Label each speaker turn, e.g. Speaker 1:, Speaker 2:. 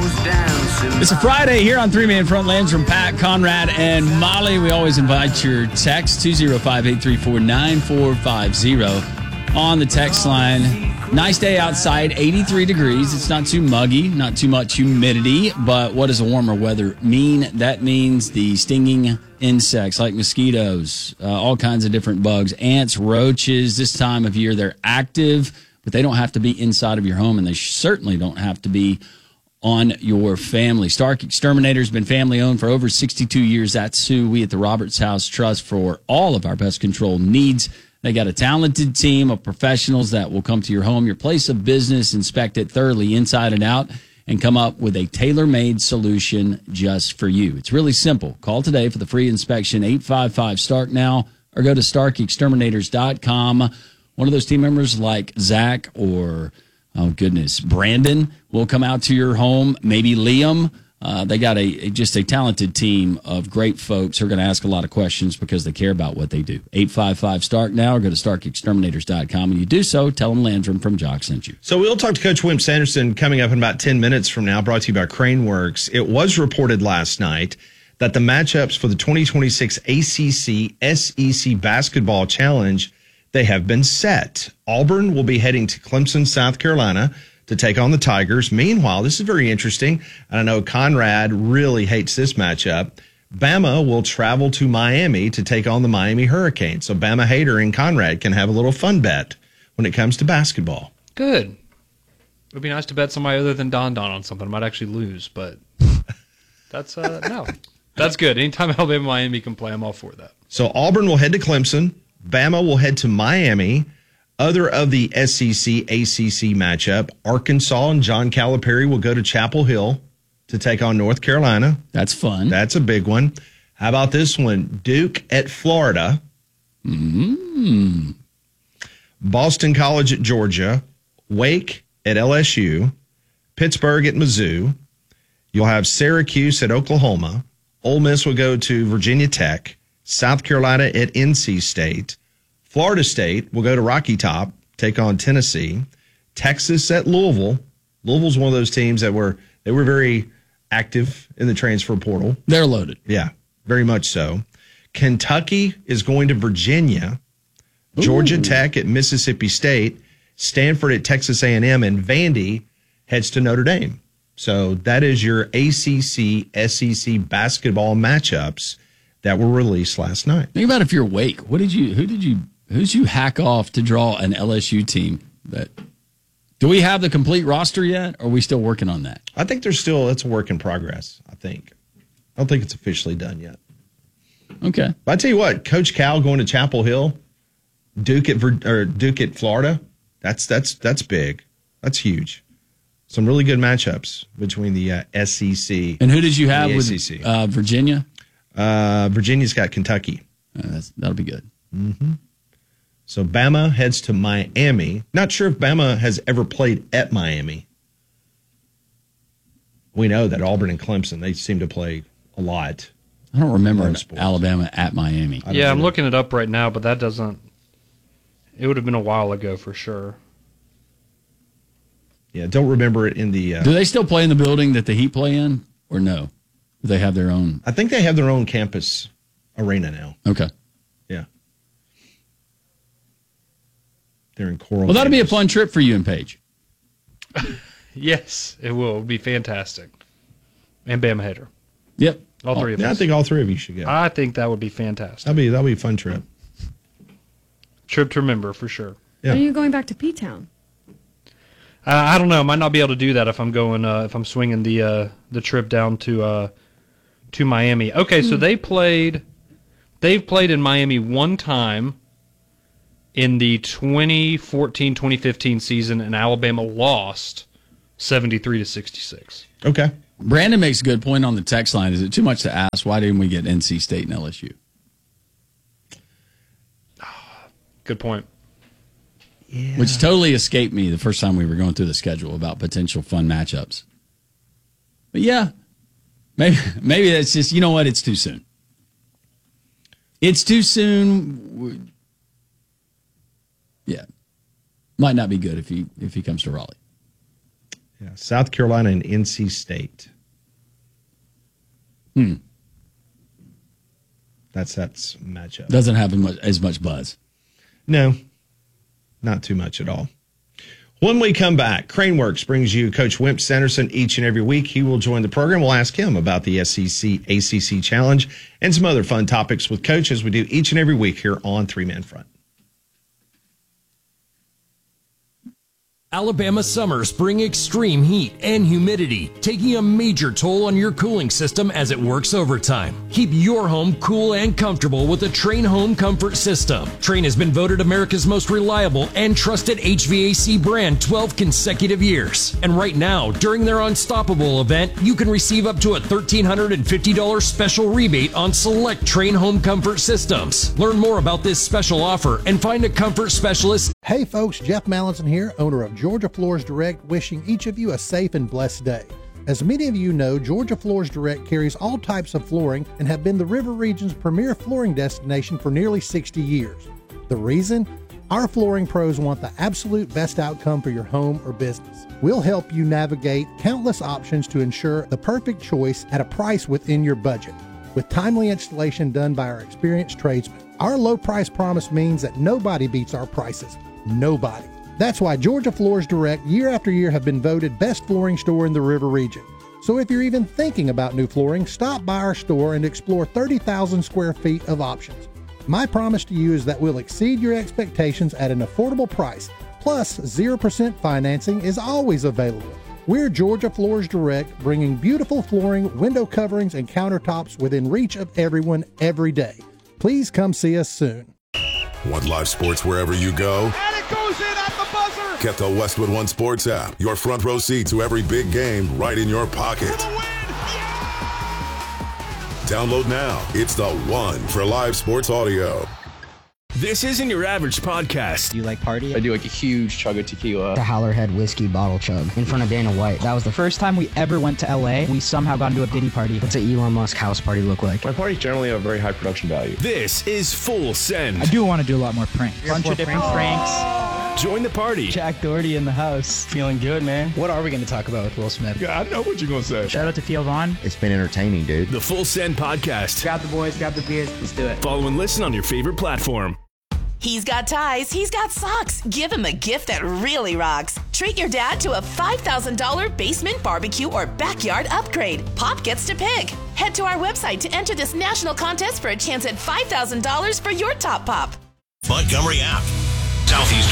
Speaker 1: It's a Friday here on Three Man Frontlands from Pat, Conrad, and Molly. We always invite your text, 205-834-9450 on the text line. Nice day outside, 83 degrees. It's not too muggy, not too much humidity, but what does a warmer weather mean? That means the stinging insects like mosquitoes, all kinds of different bugs, ants, roaches. This time of year, they're active, but they don't have to be inside of your home, and they certainly don't have to be on your family. Stark Exterminator has been family owned for over 62 years. That's who we at the Roberts House trust for all of our pest control needs. They got a talented team of professionals that will come to your home, your place of business, inspect it thoroughly inside and out, and come up with a tailor-made solution just for you. It's really simple. Call today for the free inspection, 855-STARK now, or go to starkexterminators.com. One of those team members like Zach or Brandon will come out to your home, maybe Liam. They got just a talented team of great folks who are going to ask a lot of questions because they care about what they do. 855-STARK now, or go to starkexterminators.com. When you do so, tell them Landrum from Jock sent you.
Speaker 2: So we'll talk to Coach Wimp Sanderson coming up in about 10 minutes from now, brought to you by Craneworks. It was reported last night that the matchups for the 2026 ACC SEC Basketball Challenge, they have been set. Auburn will be heading to Clemson, South Carolina to take on the Tigers. Meanwhile, this is very interesting, and I know Conrad really hates this matchup. Bama will travel to Miami to take on the Miami Hurricanes. So Bama hater and Conrad can have a little fun bet when it comes to basketball.
Speaker 3: Good. It would be nice to bet somebody other than Don on something. I might actually lose, but that's no. That's good. Anytime Alabama Miami can play, I'm all for that.
Speaker 2: So Auburn will head to Clemson. Bama will head to Miami. Other of the SEC ACC matchup, Arkansas and John Calipari will go to Chapel Hill to take on North Carolina.
Speaker 1: That's fun.
Speaker 2: That's a big one. How about this one? Duke at Florida. Boston College at Georgia. Wake at LSU. Pittsburgh at Mizzou. You'll have Syracuse at Oklahoma. Ole Miss will go to Virginia Tech. South Carolina at NC State. Florida State will go to Rocky Top, take on Tennessee. Texas at Louisville. Louisville's one of those teams that were very active in the transfer portal.
Speaker 1: They're loaded.
Speaker 2: Yeah, very much so. Kentucky is going to Virginia. Georgia Tech at Mississippi State. Stanford at Texas A&M. And Vandy heads to Notre Dame. So that is your ACC, SEC basketball matchups that were released last night.
Speaker 1: Think about if you're Wake. Who'd you hack off to draw an LSU team? Do we have the complete roster yet, or are we still working on that?
Speaker 2: I think it's a work in progress, I think. I don't think it's officially done yet.
Speaker 1: Okay.
Speaker 2: But I tell you what, Coach Cal going to Chapel Hill, Duke at Florida, that's big. That's huge. Some really good matchups between the SEC.
Speaker 1: And who did you have with Virginia?
Speaker 2: Virginia's got Kentucky.
Speaker 1: That'll be good.
Speaker 2: Mm-hmm. So Bama heads to Miami. Not sure if Bama has ever played at Miami. We know that Auburn and Clemson, they seem to play a lot.
Speaker 1: I don't remember Alabama at Miami.
Speaker 3: Yeah, I'm looking it up right now, but that doesn't... It would have been a while ago for sure.
Speaker 2: Yeah, don't remember it in the...
Speaker 1: Do they still play in the building that the Heat play in, or no? Do they have their own?
Speaker 2: I think they have their own campus arena now.
Speaker 1: Okay.
Speaker 2: Yeah. They're in Coral.
Speaker 1: Well, that'll be a fun trip for you and Paige.
Speaker 3: Yes, it will. It'll be fantastic. And Bama header.
Speaker 1: Yep.
Speaker 3: All three of us.
Speaker 2: I think all three of you should go.
Speaker 3: I think that would be fantastic.
Speaker 2: That'll be a fun trip.
Speaker 3: Trip to remember, for sure.
Speaker 4: Yeah. Are you going back to P-Town?
Speaker 3: I don't know. Might not be able to do that if I'm going. If I'm swinging the trip down to Miami. Okay, so they've played in Miami one time in the 2014-2015 season, and Alabama lost 73-66.
Speaker 2: Okay.
Speaker 1: Brandon makes a good point on the text line. Is it too much to ask? Why didn't we get NC State and LSU?
Speaker 3: Good point.
Speaker 1: Yeah. Which totally escaped me the first time we were going through the schedule about potential fun matchups. But yeah, maybe that's just, you know what, it's too soon. It's too soon. Yeah. Might not be good if he comes to Raleigh.
Speaker 2: Yeah, South Carolina and NC State. That's matchup.
Speaker 1: Doesn't have as much buzz.
Speaker 2: No, not too much at all. When we come back, Craneworks brings you Coach Wimp Sanderson each and every week. He will join the program. We'll ask him about the SEC ACC Challenge and some other fun topics with Coach, as we do each and every week here on Three Man Front.
Speaker 5: Alabama summers bring extreme heat and humidity, taking a major toll on your cooling system as it works overtime. Keep your home cool and comfortable with the Trane Home Comfort System. Trane has been voted America's most reliable and trusted HVAC brand 12 consecutive years. And right now, during their Unstoppable event, you can receive up to a $1,350 special rebate on select Trane Home Comfort systems. Learn more about this special offer and find a comfort specialist.
Speaker 6: Hey folks, Jeff Mallinson here, owner of Georgia Floors Direct, wishing each of you a safe and blessed day. As many of you know, Georgia Floors Direct carries all types of flooring and have been the River Region's premier flooring destination for nearly 60 years. The reason? Our flooring pros want the absolute best outcome for your home or business. We'll help you navigate countless options to ensure the perfect choice at a price within your budget, with timely installation done by our experienced tradesmen. Our low price promise means that nobody beats our prices. Nobody. That's why Georgia Floors Direct year after year have been voted best flooring store in the River Region. So if you're even thinking about new flooring, stop by our store and explore 30,000 square feet of options. My promise to you is that we'll exceed your expectations at an affordable price. Plus, 0% financing is always available. We're Georgia Floors Direct, bringing beautiful flooring, window coverings, and countertops within reach of everyone every day. Please come see us soon.
Speaker 7: Want live sports wherever you go?
Speaker 8: And it goes in at the buzzer!
Speaker 7: Get the Westwood One Sports app. Your front row seat to every big game right in your pocket. Download now. It's the one for live sports audio.
Speaker 9: This isn't your average podcast.
Speaker 10: Do you like party?
Speaker 11: I do like a huge chug of tequila.
Speaker 10: The Howlerhead whiskey bottle chug in front of Dana White. That was the first time we ever went to LA. We somehow got into a Diddy party. What's an Elon Musk house party look like?
Speaker 11: My parties generally have very high production value.
Speaker 9: This is Full Send.
Speaker 10: I do want to do a lot more pranks. Bunch of different pranks.
Speaker 9: Join the party.
Speaker 10: Jack Doherty in the house. Feeling good, man. What are we going to talk about with Will Smith?
Speaker 11: Yeah, I know what you're going to say.
Speaker 10: Shout out to Theo Vaughn.
Speaker 12: It's been entertaining, dude.
Speaker 9: The Full Send podcast.
Speaker 10: Grab the boys, grab the beers. Let's do it.
Speaker 9: Follow and listen on your favorite platform.
Speaker 13: He's got ties, he's got socks. Give him a gift that really rocks. Treat your dad to a $5,000 basement barbecue or backyard upgrade. Pop gets to pick. Head to our website to enter this national contest for a chance at $5,000 for your top pop.
Speaker 14: Montgomery app. Southeast